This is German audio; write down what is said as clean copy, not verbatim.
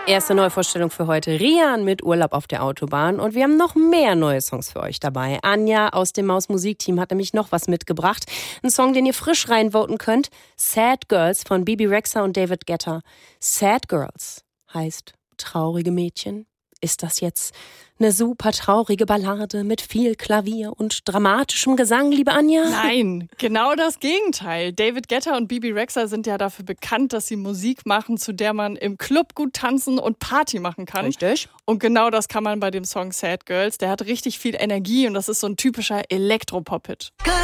Erste Neuvorstellung für heute. Rian mit Urlaub auf der Autobahn. Und wir haben noch mehr neue Songs für euch dabei. Anja aus dem Maus-Musikteam hat nämlich noch was mitgebracht. Ein Song, den ihr frisch reinvoten könnt. Sad Girls von Bebe Rexha und David Guetta. Sad Girls heißt traurige Mädchen. Ist das jetzt eine super traurige Ballade mit viel Klavier und dramatischem Gesang, liebe Anja? Nein, genau das Gegenteil. David Guetta und Bebe Rexha sind ja dafür bekannt, dass sie Musik machen, zu der man im Club gut tanzen und Party machen kann. Richtig. Und genau das kann man bei dem Song Sad Girls. Der hat richtig viel Energie und das ist so ein typischer Elektropop-Hit.